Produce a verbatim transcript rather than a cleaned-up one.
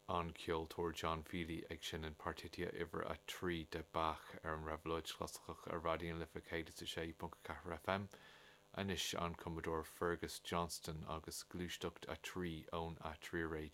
an ceol tóir John Feely ag sin an partitia iver a trí de Bach ar an Revoluid chlasachach ar radion lifa céad is sé punt ceathair F M anis an Commodore Fergus Johnston agus glúisteacht a trí ón a trí réid.